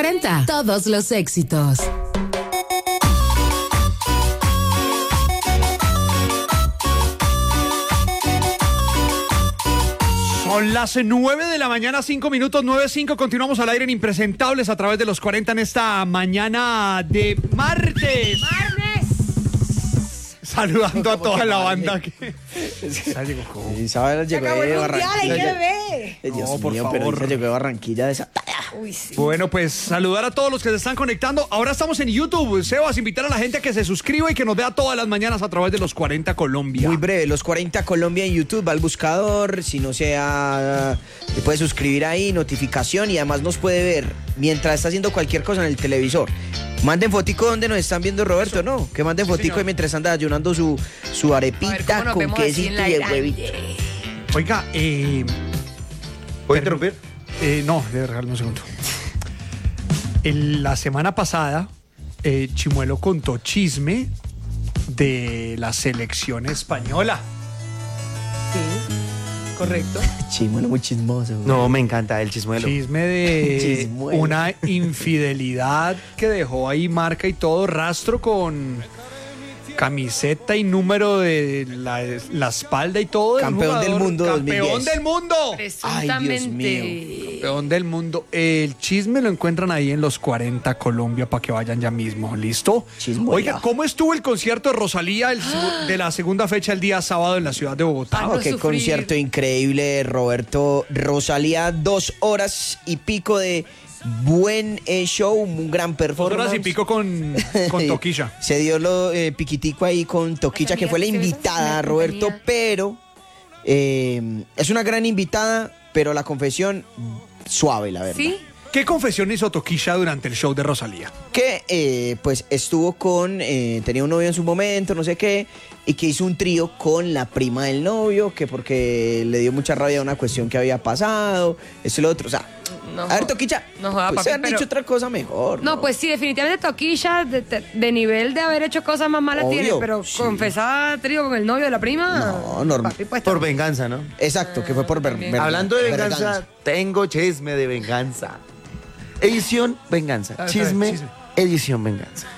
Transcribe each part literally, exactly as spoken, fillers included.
cuarenta, todos los éxitos. Son las nueve de la mañana, cinco minutos, nueve cinco. Continuamos al aire en Impresentables a través de los cuarenta en esta mañana de martes. ¡Martes! Saludando a toda la banda que... Isabel llegó de Barranquilla. ¡Qué bebé! Dios No, por mío, favor. pero Isa llegó de Barranquilla desatada. Uy, sí. Bueno, pues saludar a todos los que se están conectando. Ahora estamos en YouTube. Sebas, invitar a la gente a que se suscriba y que nos vea todas las mañanas a través de los cuarenta Colombia. Muy breve, los cuarenta Colombia en YouTube, va al buscador, si no sea, se puede suscribir ahí, notificación y además nos puede ver mientras está haciendo cualquier cosa en el televisor. Manden fotico donde nos están viendo, Roberto, ¿no? Que manden fotico señor. y mientras anda ayunando su, su A ver, arepita ¿cómo nos con vemos así quesito en la y el grande? huevito. Oiga, eh... ¿Puedo interrumpir? Eh, no, de regalo un segundo. El- la semana pasada, eh, Chimuelo contó chisme de la selección española. Sí, correcto. Chimuelo muy chismoso. güey. No, me encanta el chismuelo. Chisme de Chismuelo. una infidelidad que dejó ahí marca y todo, rastro con camiseta y número de la, la espalda y todo. del Campeón del jugador. mundo ¡Campeón dos mil diez. del mundo! Presuntamente. Campeón del mundo. El chisme lo encuentran ahí en los cuarenta Colombia para que vayan ya mismo. ¿Listo? Chismuelo. Oiga, ¿cómo estuvo el concierto de Rosalía el segu- de la segunda fecha el día sábado en la ciudad de Bogotá? Ah, Oh, no qué sufrir. concierto increíble, Roberto. Rosalía, dos horas y pico de buen eh, show, un gran Dos performance. horas y pico con, con Toquilla. Se dio lo eh, piquitico ahí con Toquilla, Las que fue la amigas que se invitada, besan sin Roberto, compañía. pero eh, es una gran invitada, pero la confesión suave, la verdad. ¿Sí? ¿Qué confesión hizo Toquilla durante el show de Rosalía? Que eh, pues estuvo con, eh, tenía un novio en su momento, no sé qué, y que hizo un trío con la prima del novio, que porque le dio mucha rabia a una cuestión que había pasado, eso y lo otro, o sea, No, a ver, Toquilla, no joda, pues papi, han pero- dicho otra cosa mejor. No, pues sí, definitivamente Toquilla, de, de- de nivel de haber hecho cosas más malas Obvio, tiene, pero sí. confesar trío con el novio de la prima. No, normal. papi, pues, Por venganza, ¿no? Exacto, que fue por ver, También. ver- Hablando de verganza. venganza, tengo chisme de venganza. Edición venganza. Ah, Chisme, chisme. edición venganza.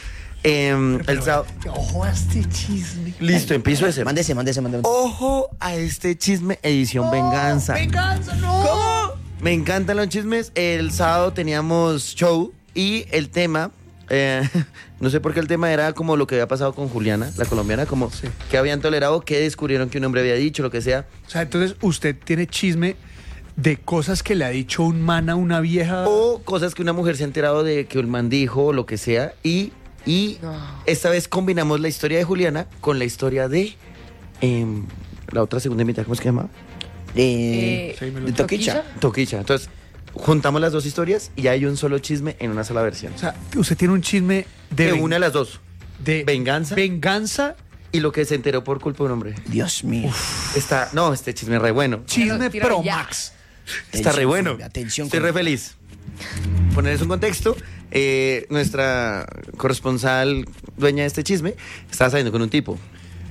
Em, el sábado. Ojo a este chisme. Listo, empiezo ese. Mándese, mándese, mándese. Ojo a este chisme, edición venganza. ¡Venganza, no! ¿Cómo? Me encantan los chismes. El sábado teníamos show y el tema, eh, no sé por qué el tema era como lo que había pasado con Juliana, la colombiana, como que habían tolerado, que descubrieron que un hombre había dicho, lo que sea. O sea, entonces usted tiene chisme de cosas que le ha dicho un man a una vieja. O cosas que una mujer se ha enterado de que el man dijo o lo que sea. Y, y No. esta vez combinamos la historia de Juliana con la historia de em, la otra segunda mitad, ¿cómo es que se llama? Eh, Sí, me lo- de Toquicha. Toquicha. Entonces, juntamos las dos historias y ya hay un solo chisme en una sola versión. O sea, usted tiene un chisme de, De ven- una de las dos. de venganza. venganza, Y lo que se enteró por culpa de un hombre. Dios mío. Está, no, este chisme es re bueno. chisme Tíralo Pro ya. Max. Está re Atención, bueno. Colombia, atención, Estoy re Colombia. feliz. Ponerles un contexto. eh, nuestra corresponsal, dueña de este chisme, estaba saliendo con un tipo.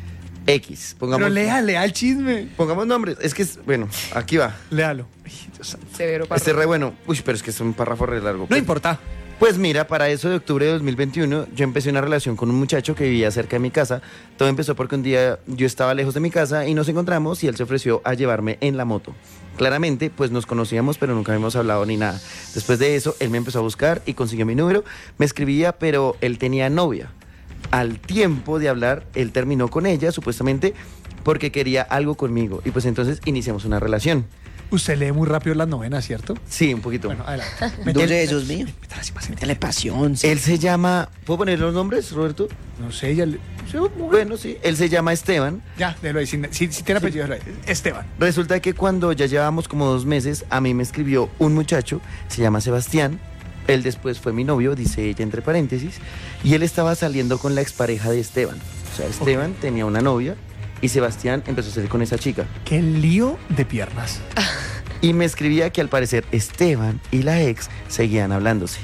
X. Pongamos, Pero lea, lea el chisme. pongamos nombres. Es que, es, bueno, aquí va. Léalo. Ay, Dios santo. Severo para Este es re bueno. Uy, pero es que es un párrafo re largo. No Pues- importa. Pues mira, para eso de octubre de dos mil veintiuno, yo empecé una relación con un muchacho que vivía cerca de mi casa. Todo empezó porque un día yo estaba lejos de mi casa y nos encontramos y él se ofreció a llevarme en la moto. Claramente, pues nos conocíamos, pero nunca habíamos hablado ni nada. Después de eso, él me empezó a buscar y consiguió mi número. Me escribía, pero él tenía novia. Al tiempo de hablar, él terminó con ella, supuestamente, porque quería algo conmigo. Y pues entonces iniciamos una relación. Usted lee muy rápido las novenas, ¿cierto? Sí, un poquito. Bueno, adelante. Dos Métale- de esos, mío. métale así, más, Métale pasión. sí. Él se llama... ¿Puedo poner los nombres, Roberto? No sé, ya le... sí, Bueno, sí. Él se llama Esteban. Ya, déjalo ahí. Si, si, si tiene apellido, déjalo ahí. Esteban. Resulta que cuando ya llevábamos como dos meses, a mí me escribió un muchacho, se llama Sebastián. Él después fue mi novio, dice ella entre paréntesis. Y él estaba saliendo con la expareja de Esteban. O sea, Esteban tenía una novia y Sebastián empezó a salir con esa chica. Qué lío de piernas. Y me escribía que al parecer Esteban y la ex seguían hablándose.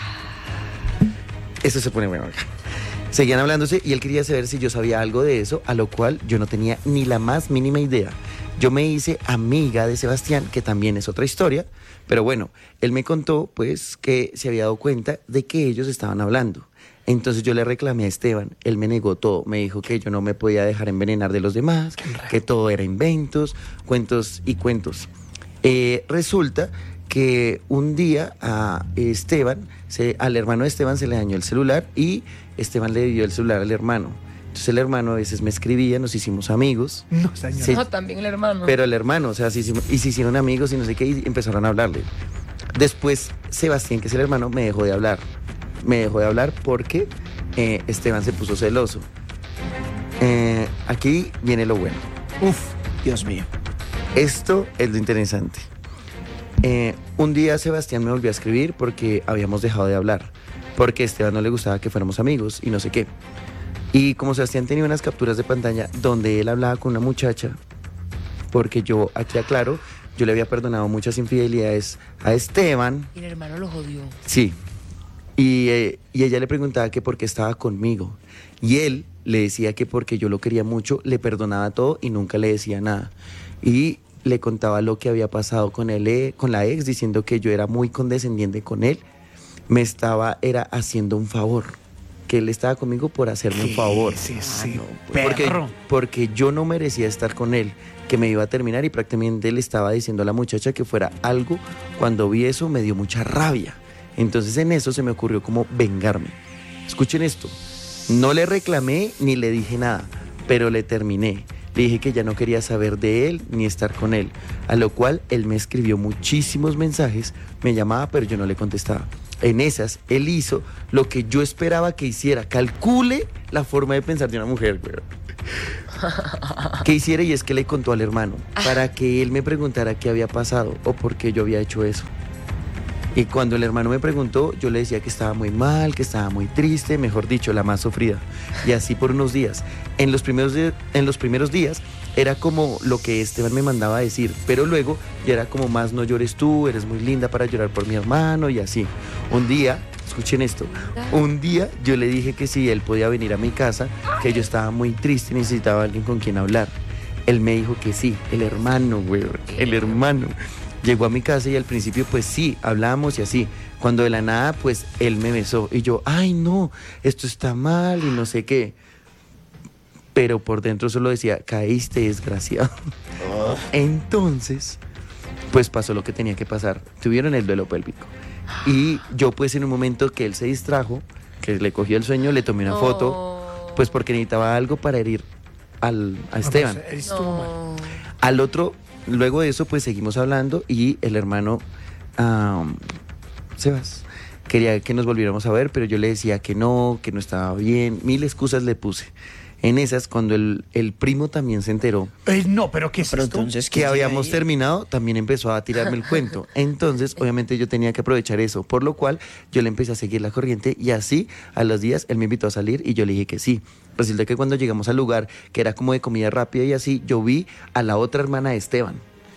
Eso se pone bueno acá. Seguían hablándose y él quería saber si yo sabía algo de eso, a lo cual yo no tenía ni la más mínima idea. yo me hice amiga de Sebastián, que también es otra historia, pero bueno, él me contó pues que se había dado cuenta de que ellos estaban hablando. Entonces yo le reclamé a Esteban, él me negó todo, me dijo que yo no me podía dejar envenenar de los demás, que todo era inventos, cuentos y cuentos. Eh, resulta que un día a Esteban, se, al hermano de Esteban se le dañó el celular y Esteban le dio el celular al hermano. Entonces el hermano a veces me escribía, nos hicimos amigos. No, señor. Sí. No, también el hermano. Pero el hermano, o sea, se hicimos, y se hicieron amigos y no sé qué, y empezaron a hablarle. Después Sebastián, que es el hermano, me dejó de hablar. Me dejó de hablar porque eh, Esteban se puso celoso. Eh, aquí viene lo bueno. Uf, Dios mío. Esto es lo interesante. Eh, un día Sebastián me volvió a escribir porque habíamos dejado de hablar, porque a Esteban no le gustaba que fuéramos amigos y no sé qué. Y como Sebastián tenía unas capturas de pantalla donde él hablaba con una muchacha, porque yo, aquí aclaro, yo le había perdonado muchas infidelidades a Esteban. Y el hermano lo jodió. Sí. Y, eh, y ella le preguntaba que por qué estaba conmigo. Y él le decía que porque yo lo quería mucho, le perdonaba todo y nunca le decía nada. Y le contaba lo que había pasado con él, eh, con la ex, diciendo que yo era muy condescendiente con él. Me estaba, era haciendo un favor. Que él estaba conmigo por hacerme un favor. Sí, sí, Ah, no, porque, perro. porque yo no merecía estar con él, que me iba a terminar y prácticamente le estaba diciendo a la muchacha que fuera algo. Cuando vi eso me dio mucha rabia. Entonces en eso se me ocurrió como vengarme. Escuchen esto, no le reclamé ni le dije nada, pero le terminé. Le dije que ya no quería saber de él ni estar con él, a lo cual él me escribió muchísimos mensajes, me llamaba pero yo no le contestaba. En esas, él hizo lo que yo esperaba que hiciera. Calcule la forma de pensar de una mujer, güey. Que hiciera, y es que le contó al hermano para que él me preguntara qué había pasado o por qué yo había hecho eso. Y cuando el hermano me preguntó, yo le decía que estaba muy mal, que estaba muy triste, mejor dicho, la más sufrida. Y así por unos días. En los primeros, di- en los primeros días era como lo que Esteban me mandaba a decir, pero luego ya era como más no llores tú, eres muy linda para llorar por mi hermano y así. Un día, escuchen esto, un día yo le dije que si él podía venir a mi casa, que yo estaba muy triste y necesitaba a alguien con quien hablar. Él me dijo que sí, el hermano, güey, el hermano. Llegó a mi casa y al principio pues sí, hablábamos y así. Cuando de la nada pues él me besó y yo, ay no, esto está mal y no sé qué. Pero por dentro solo decía, caíste desgraciado. Oh. Entonces, pues pasó lo que tenía que pasar. Tuvieron el duelo pélvico. Y yo pues en un momento que él se distrajo, que le cogió el sueño, le tomé una No. foto, pues porque necesitaba algo para herir al, a Esteban. No, pues, estuvo mal. No. Al otro, luego de eso, pues seguimos hablando y el hermano, um, Sebas, quería que nos volviéramos a ver, pero yo le decía que no, que no estaba bien, mil excusas le puse. En esas, cuando el, el primo también se enteró Eh, no, pero ¿qué es Pero esto? entonces, que ¿qué habíamos ahí? terminado, también empezó a tirarme el cuento. Entonces, obviamente yo tenía que aprovechar eso, por lo cual yo le empecé a seguir la corriente y así a los días él me invitó a salir y yo le dije que sí. Resulta que cuando llegamos al lugar, que era como de comida rápida y así, yo vi a la otra hermana de Esteban.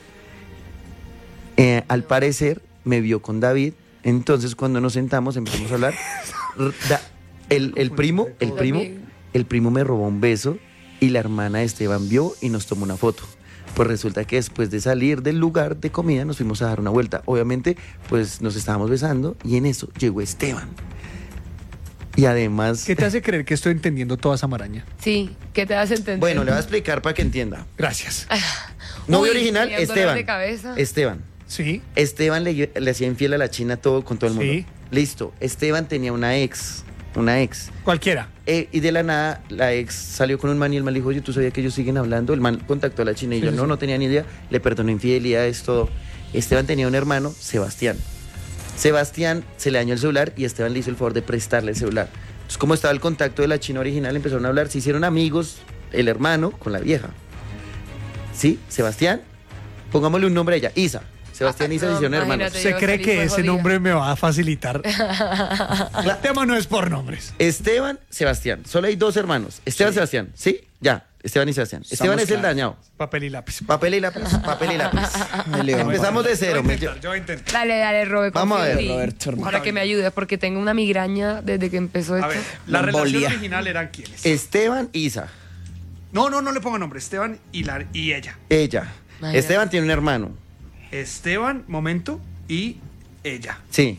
Eh, al parecer me vio con David, entonces cuando nos sentamos empezamos a hablar. R- da- el, el primo, el primo, el primo me robó un beso y la hermana de Esteban vio y nos tomó una foto. Pues resulta que después de salir del lugar de comida nos fuimos a dar una vuelta. Obviamente, pues nos estábamos besando y en eso llegó Esteban. Y además... ¿Qué te hace creer que estoy entendiendo toda esa maraña? Sí, ¿qué te hace entender? Bueno, le voy a explicar para que entienda. Gracias. Novio Uy, original, tenía dolor Esteban. de cabeza. Esteban. Sí. Esteban le, le hacía infiel a la China todo con todo el mundo. Sí. Listo. Esteban tenía una ex. Una ex. Cualquiera. Eh, y de la nada, la ex salió con un man y el man le dijo, oye, ¿tú sabías que ellos siguen hablando? El man contactó a la China y Sí, yo sí, no, sí. no tenía ni idea. Le perdonó infidelidades, todo. Esteban tenía un hermano, Sebastián. Sebastián se le dañó el celular y Esteban le hizo el favor de prestarle el celular. Entonces, como estaba el contacto de la China original, empezaron a hablar, se hicieron amigos, el hermano con la vieja. ¿Sí? Sebastián, pongámosle un nombre a ella, Isa. Sebastián y Isa se No, hicieron hermanos. imagínate. ¿Se yo cree salí que fue ese jodida. nombre me va a facilitar? El tema no es por nombres. Esteban, Sebastián. Solo hay dos hermanos. Esteban, Sebastián. ¿Sí? Ya. Esteban y Sebastián. Esteban es el claros. dañado. Papel y lápiz. Papel y lápiz. Papel y lápiz. Ay, León. Empezamos de cero. Yo voy a me- intentar, yo voy a intentar. Dale, dale, Robert. Vamos a confío en ver, ti. Roberto, hermano. Para que me ayudes, porque tengo una migraña desde que empezó esto. A ver, la relación Embolia. original eran quiénes. Esteban, Isa. No, no, no le pongo nombre. Esteban y, la, y ella. Ella. Imagínate. Esteban tiene un hermano. Esteban, momento, y ella. Sí,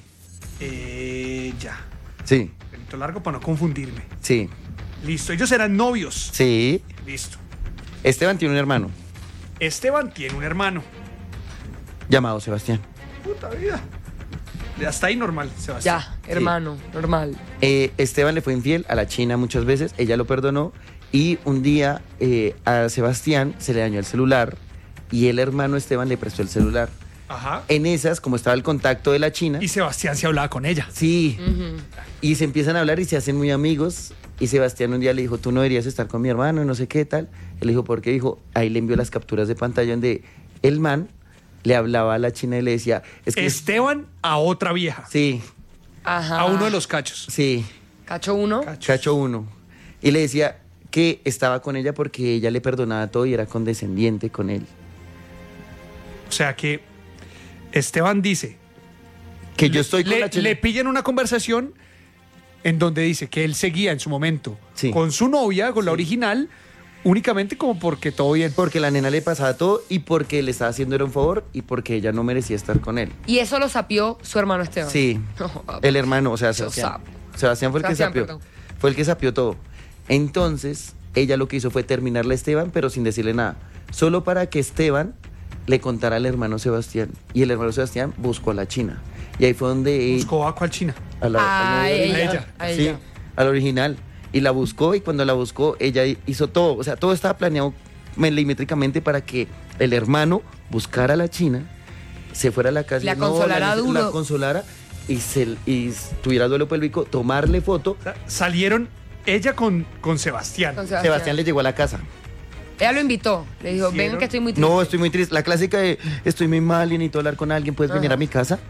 Ella. sí, Pelito largo para no confundirme. sí, Listo, ellos eran novios. sí. Listo. Esteban tiene un hermano Esteban tiene un hermano. llamado Sebastián. Puta vida. Hasta ahí normal, Sebastián. Ya, hermano, normal. Eh, Esteban le fue infiel a la China muchas veces, ella lo perdonó y un día eh, a Sebastián se le dañó el celular y el hermano Esteban le prestó el celular. Ajá. En esas, como estaba el contacto de la China, Y Sebastián se hablaba con ella. sí, Ujú. y se empiezan a hablar y se hacen muy amigos y Sebastián un día le dijo, tú no deberías estar con mi hermano, no sé qué tal. Él dijo, ¿por qué? Dijo, ahí le envió las capturas de pantalla donde el man le hablaba a la China y le decía, es que... Esteban a otra vieja. Sí, Ajá. A uno de los cachos. sí. Cacho uno. Cachos. Cacho uno. Y le decía que estaba con ella porque ella le perdonaba todo y era condescendiente con él. O sea que Esteban dice, Que yo estoy con le, la China. le pillan una conversación en donde dice que él seguía en su momento Sí. con su novia, con la original, únicamente como porque todo bien. Porque la nena le pasaba todo y porque le estaba haciendo era un favor y porque ella no merecía estar con él. Y eso lo sapió su hermano Esteban. Sí. No, papi. El hermano, o sea, Eso Sebastián. sapo. Sebastián fue el que Sebastián, sapió. perdón. Fue el que sapió todo. Entonces, ella lo que hizo fue terminarle a Esteban, pero sin decirle nada. Solo para que Esteban le contara al hermano Sebastián. Y el hermano Sebastián buscó a la China. Y ahí fue donde... Buscó a cuál China. A la, A a la- ella. A Sí, ella. al original. Y la buscó y cuando la buscó, ella hizo todo. O sea, todo estaba planeado milimétricamente para que el hermano buscara a la China, se fuera a la casa, La y no, consolara la, duro. la consolara y, se, y tuviera duelo pélvico, tomarle foto. O sea, salieron ella con, con Sebastián. Con Sebastián. Sebastián. le llegó a la casa. Ella lo invitó. Le dijo, ven Hicieron- que estoy muy triste. No, estoy muy triste. La clásica de estoy muy mal y necesito hablar con alguien, ¿puedes venir Ajá. a mi casa?